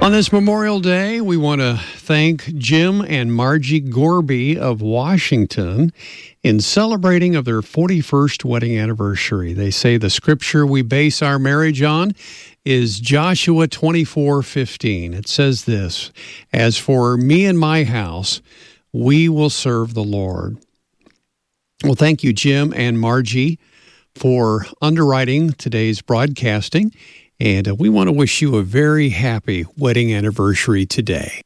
On this Memorial Day, we want to thank Jim and Margie Gorby of Washington in celebrating of their 41st wedding anniversary. They say the scripture we base our marriage on is Joshua 24:15. It says this, "As for me and my house, we will serve the Lord." Well, thank you, Jim and Margie, for underwriting today's broadcasting. And we want to wish you a very happy wedding anniversary today.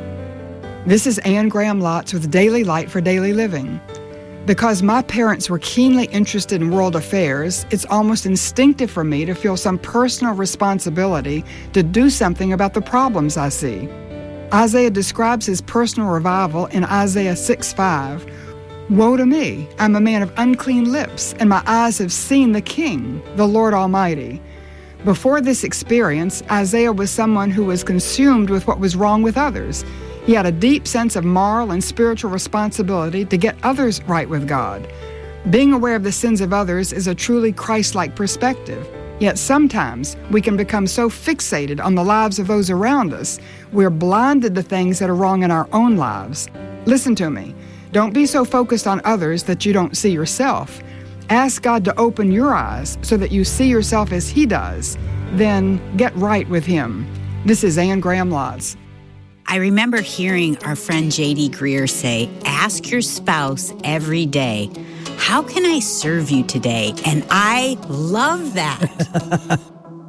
This is Anne Graham Lotz with Daily Light for Daily Living. Because my parents were keenly interested in world affairs, it's almost instinctive for me to feel some personal responsibility to do something about the problems I see. Isaiah describes his personal revival in Isaiah 6:5. "Woe to me, I'm a man of unclean lips, and my eyes have seen the King, the Lord Almighty." Before this experience, Isaiah was someone who was consumed with what was wrong with others. He had a deep sense of moral and spiritual responsibility to get others right with God. Being aware of the sins of others is a truly Christ-like perspective. Yet sometimes we can become so fixated on the lives of those around us, we're blinded to things that are wrong in our own lives. Listen to me. Don't be so focused on others that you don't see yourself. Ask God to open your eyes so that you see yourself as He does. Then get right with Him. This is Anne Graham Lotz. I remember hearing our friend J.D. Greer say, ask your spouse every day, how can I serve you today? And I love that.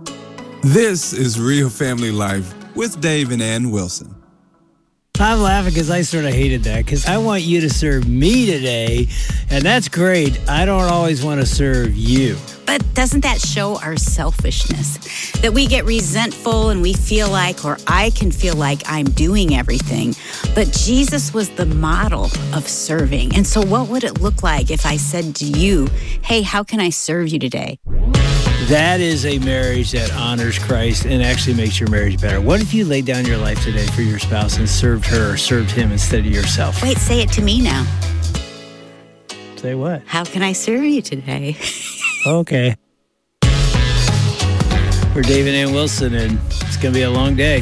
This is Real Family Life with Dave and Ann Wilson. I'm laughing because I sort of hated that because I want you to serve me today, and that's great. I don't always want to serve you. But doesn't that show our selfishness? That we get resentful and we feel like, or I can feel like I'm doing everything. But Jesus was the model of serving. And so what would it look like if I said to you, hey, how can I serve you today? That is a marriage that honors Christ and actually makes your marriage better. What if you laid down your life today for your spouse and served her or served him instead of yourself? Wait, say it to me now. Say what? How can I serve you today? Okay. We're Dave and Ann Wilson, and it's going to be a long day.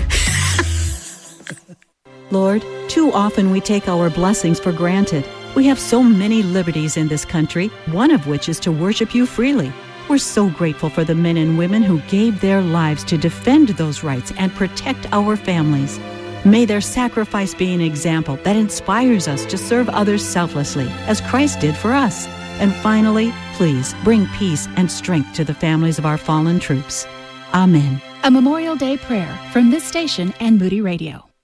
Lord, too often we take our blessings for granted. We have so many liberties in this country, one of which is to worship you freely. We're so grateful for the men and women who gave their lives to defend those rights and protect our families. May their sacrifice be an example that inspires us to serve others selflessly, as Christ did for us. And finally, please bring peace and strength to the families of our fallen troops. Amen. A Memorial Day prayer from this station and Moody Radio.